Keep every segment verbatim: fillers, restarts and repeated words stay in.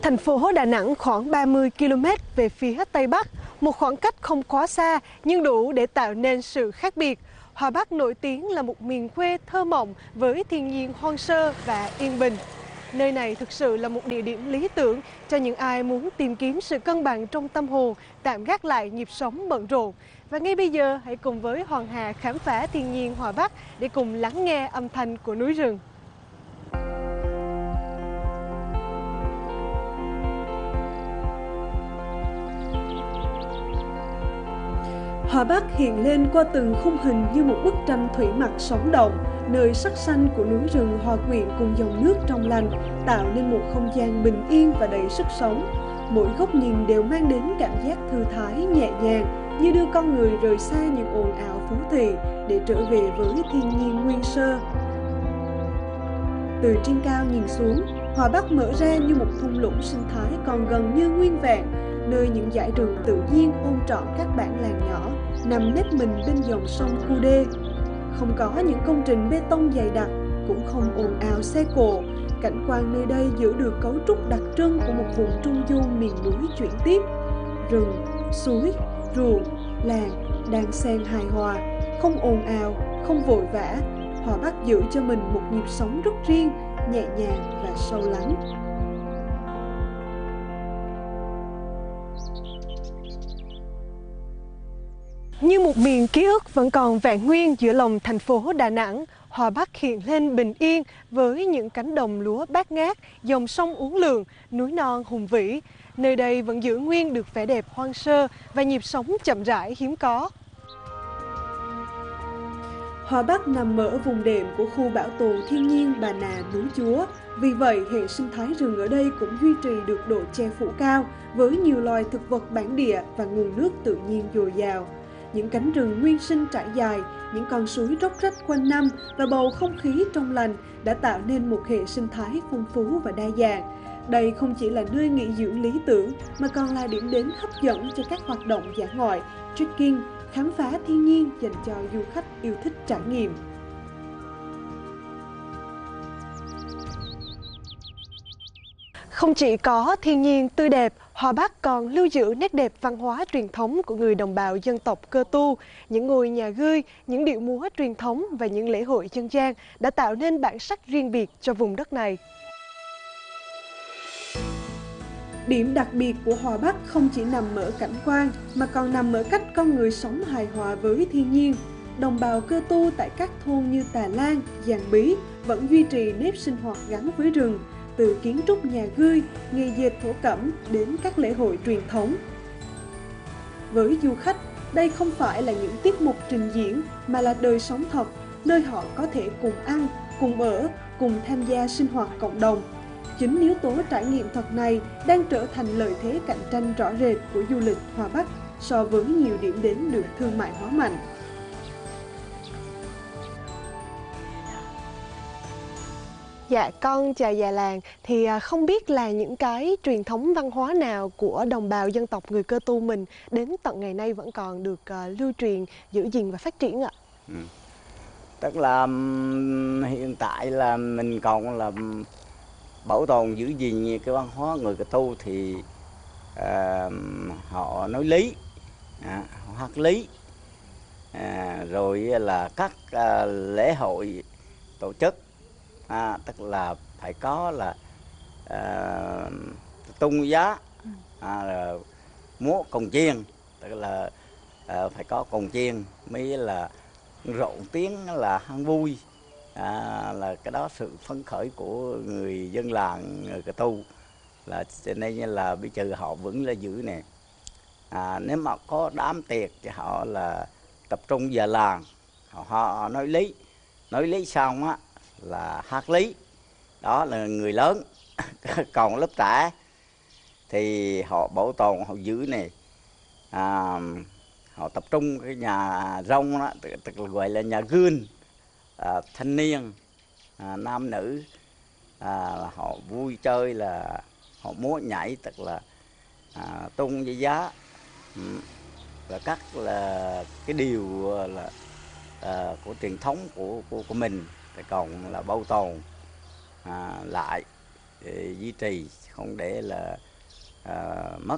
Thành phố Đà Nẵng khoảng ba mươi ki lô mét về phía Tây Bắc, một khoảng cách không quá xa nhưng đủ để tạo nên sự khác biệt. Hòa Bắc nổi tiếng là một miền quê thơ mộng với thiên nhiên hoang sơ và yên bình. Nơi này thực sự là một địa điểm lý tưởng cho những ai muốn tìm kiếm sự cân bằng trong tâm hồn, tạm gác lại nhịp sống bận rộn. Và ngay bây giờ, hãy cùng với Hoàng Hà khám phá thiên nhiên Hòa Bắc để cùng lắng nghe âm thanh của núi rừng. Hòa Bắc hiện lên qua từng khung hình như một bức tranh thủy mặc sống động, nơi sắc xanh của núi rừng hòa quyện cùng dòng nước trong lành, tạo nên một không gian bình yên và đầy sức sống. Mỗi góc nhìn đều mang đến cảm giác thư thái, nhẹ nhàng, như đưa con người rời xa những ồn ào phố thị để trở về với thiên nhiên nguyên sơ. Từ trên cao nhìn xuống, Hòa Bắc mở ra như một thung lũng sinh thái còn gần như nguyên vẹn, nơi những dải rừng tự nhiên ôm trọn các bản làng nhỏ nằm nép mình bên dòng sông Cu Đê. Không có những công trình bê tông dày đặc, cũng không ồn ào xe cộ. Cảnh quan nơi đây giữ được cấu trúc đặc trưng của một vùng trung du miền núi chuyển tiếp. Rừng, suối, ruộng, làng đang xen hài hòa, không ồn ào, không vội vã. Hòa Bắc giữ cho mình một nhịp sống rất riêng, nhẹ nhàng và sâu lắng. Như một miền ký ức vẫn còn vẹn nguyên giữa lòng thành phố Đà Nẵng, Hòa Bắc hiện lên bình yên với những cánh đồng lúa bát ngát, dòng sông uốn lượn, núi non hùng vĩ. Nơi đây vẫn giữ nguyên được vẻ đẹp hoang sơ và nhịp sống chậm rãi hiếm có. Hòa Bắc nằm ở vùng đệm của khu bảo tồn thiên nhiên Bà Nà Núi Chúa. Vì vậy, hệ sinh thái rừng ở đây cũng duy trì được độ che phủ cao với nhiều loài thực vật bản địa và nguồn nước tự nhiên dồi dào. Những cánh rừng nguyên sinh trải dài, những con suối róc rách quanh năm và bầu không khí trong lành đã tạo nên một hệ sinh thái phong phú và đa dạng. Đây không chỉ là nơi nghỉ dưỡng lý tưởng mà còn là điểm đến hấp dẫn cho các hoạt động dã ngoại, trekking, khám phá thiên nhiên dành cho du khách yêu thích trải nghiệm. Không chỉ có thiên nhiên tươi đẹp, Hòa Bắc còn lưu giữ nét đẹp văn hóa truyền thống của người đồng bào dân tộc Cơ Tu. Những ngôi nhà gươi, những điệu múa truyền thống và những lễ hội dân gian đã tạo nên bản sắc riêng biệt cho vùng đất này. Điểm đặc biệt của Hòa Bắc không chỉ nằm ở cảnh quan mà còn nằm ở cách con người sống hài hòa với thiên nhiên. Đồng bào Cơ Tu tại các thôn như Tà Lan, Giàng Bí vẫn duy trì nếp sinh hoạt gắn với rừng, từ kiến trúc nhà gươi, nghề dệt thổ cẩm đến các lễ hội truyền thống. Với du khách, đây không phải là những tiết mục trình diễn mà là đời sống thật, nơi họ có thể cùng ăn, cùng ở, cùng tham gia sinh hoạt cộng đồng. Chính yếu tố trải nghiệm thật này đang trở thành lợi thế cạnh tranh rõ rệt của du lịch Hòa Bắc so với nhiều điểm đến được thương mại hóa mạnh. Dạ, con chào già làng. Thì không biết là những cái truyền thống văn hóa nào của đồng bào dân tộc người Cơ Tu mình đến tận ngày nay vẫn còn được uh, lưu truyền, giữ gìn và phát triển ạ? Ừ. Tức là hiện tại là mình còn là bảo tồn giữ gìn cái văn hóa người Cơ Tu thì uh, họ nói lý, à, họ hát lý, à, rồi là các uh, lễ hội tổ chức. À, tức là phải có là à, tung giá, à, là múa cồng chiêng, tức là à, phải có cồng chiêng mới là rộn tiếng là hăng vui, à, là cái đó sự phấn khởi của người dân làng người Cơ Tu, là cho nên là bây giờ họ vẫn là giữ nè. À, nếu mà có đám tiệc thì họ là tập trung vào làng, họ, họ nói lý, nói lý xong á là hát lý, đó là người lớn. Còn lớp trẻ thì họ bảo tồn, họ giữ này, à, họ tập trung cái nhà rông đó, tức là gọi là nhà gương, à, thanh niên, à, nam nữ, à, họ vui chơi là họ múa nhảy, tức là à, tung dây giá, ừ. Và các là cái điều là à, của truyền thống của, của của mình thì còn là bảo tồn à, lại, duy trì, không để là à, mất.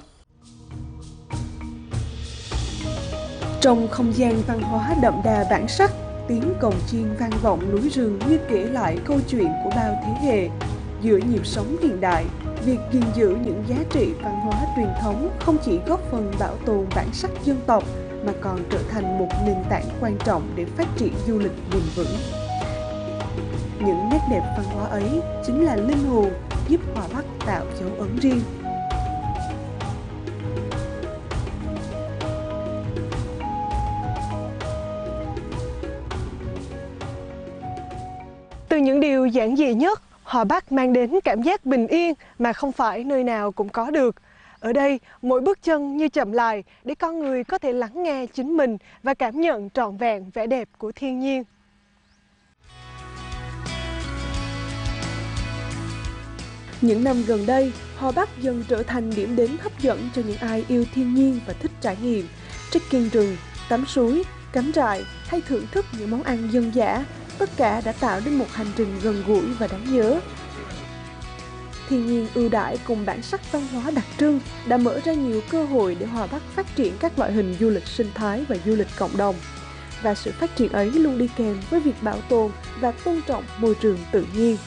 Trong không gian văn hóa đậm đà bản sắc, tiếng cồng chiêng vang vọng núi rừng như kể lại câu chuyện của bao thế hệ. Giữa nhịp sống hiện đại, việc gìn giữ những giá trị văn hóa truyền thống không chỉ góp phần bảo tồn bản sắc dân tộc mà còn trở thành một nền tảng quan trọng để phát triển du lịch bền vững. Những nét đẹp văn hóa ấy chính là linh hồn giúp Hòa Bắc tạo dấu ấn riêng. Từ những điều giản dị nhất, Hòa Bắc mang đến cảm giác bình yên mà không phải nơi nào cũng có được. Ở đây, mỗi bước chân như chậm lại để con người có thể lắng nghe chính mình và cảm nhận trọn vẹn vẻ đẹp của thiên nhiên. Những năm gần đây, Hòa Bắc dần trở thành điểm đến hấp dẫn cho những ai yêu thiên nhiên và thích trải nghiệm, trekking rừng, tắm suối, cắm trại hay thưởng thức những món ăn dân dã. Tất cả đã tạo nên một hành trình gần gũi và đáng nhớ. Thiên nhiên ưu đãi cùng bản sắc văn hóa đặc trưng đã mở ra nhiều cơ hội để Hòa Bắc phát triển các loại hình du lịch sinh thái và du lịch cộng đồng. Và sự phát triển ấy luôn đi kèm với việc bảo tồn và tôn trọng môi trường tự nhiên.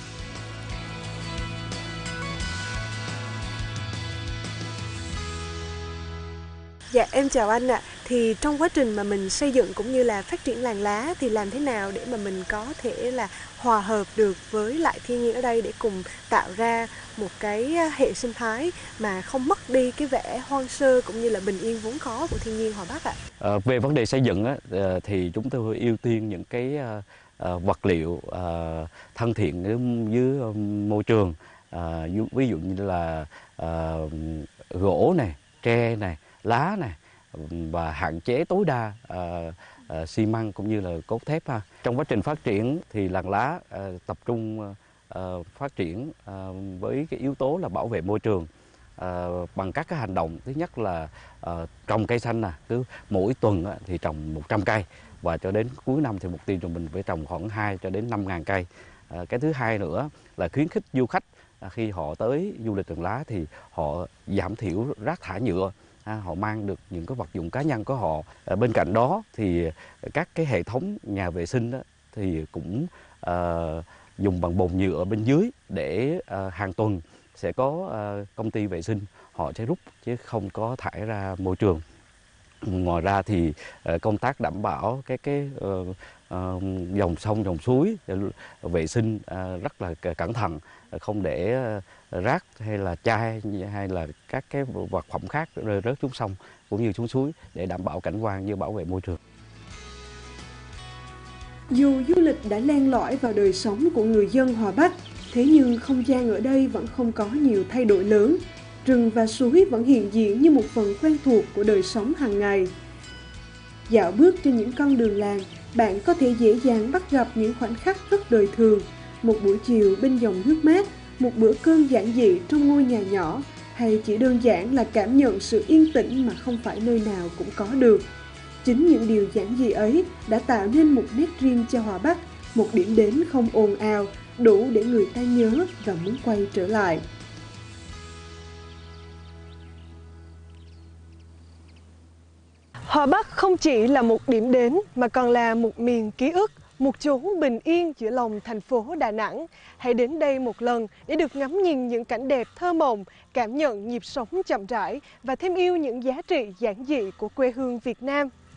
Dạ, em chào anh ạ. Thì trong quá trình mà mình xây dựng cũng như là phát triển làng lá thì làm thế nào để mà mình có thể là hòa hợp được với lại thiên nhiên ở đây để cùng tạo ra một cái hệ sinh thái mà không mất đi cái vẻ hoang sơ cũng như là bình yên vốn có của thiên nhiên Hòa Bắc ạ? À, về vấn đề xây dựng á, thì chúng tôi ưu tiên những cái uh, vật liệu uh, thân thiện với môi trường, uh, ví dụ như là uh, gỗ này, tre này, lá này, và hạn chế tối đa uh, uh, xi măng cũng như là cốt thép ha. Trong quá trình phát triển thì làng lá uh, tập trung uh, phát triển uh, với cái yếu tố là bảo vệ môi trường uh, bằng các cái hành động. Thứ nhất là uh, trồng cây xanh nè, cứ mỗi tuần uh, thì trồng một trăm cây, và cho đến cuối năm thì mục tiêu của mình phải trồng khoảng hai cho đến năm ngàn cây. Uh, cái thứ hai nữa là khuyến khích du khách uh, khi họ tới du lịch làng lá thì họ giảm thiểu rác thải nhựa. À, họ mang được những cái vật dụng cá nhân của họ. À, bên cạnh đó thì các cái hệ thống nhà vệ sinh đó, thì cũng à, dùng bằng bồn nhựa bên dưới để à, hàng tuần sẽ có à, công ty vệ sinh họ sẽ rút chứ không có thải ra môi trường. Ngoài ra thì à, công tác đảm bảo cái cái uh, uh, dòng sông dòng suối vệ sinh uh, rất là cẩn thận, không để uh, rác hay là chai hay là các cái vật phẩm khác rơi rớt xuống sông cũng như xuống suối để đảm bảo cảnh quan như bảo vệ môi trường. Dù du lịch đã len lỏi vào đời sống của người dân Hòa Bắc, thế nhưng không gian ở đây vẫn không có nhiều thay đổi lớn. Rừng và suối vẫn hiện diện như một phần quen thuộc của đời sống hàng ngày. Dạo bước trên những con đường làng, bạn có thể dễ dàng bắt gặp những khoảnh khắc rất đời thường. Một buổi chiều bên dòng nước mát, một bữa cơm giản dị trong ngôi nhà nhỏ, hay chỉ đơn giản là cảm nhận sự yên tĩnh mà không phải nơi nào cũng có được. Chính những điều giản dị ấy đã tạo nên một nét riêng cho Hòa Bắc, một điểm đến không ồn ào, đủ để người ta nhớ và muốn quay trở lại. Hòa Bắc không chỉ là một điểm đến mà còn là một miền ký ức, một chốn bình yên giữa lòng thành phố Đà Nẵng. Hãy đến đây một lần để được ngắm nhìn những cảnh đẹp thơ mộng, cảm nhận nhịp sống chậm rãi và thêm yêu những giá trị giản dị của quê hương Việt Nam.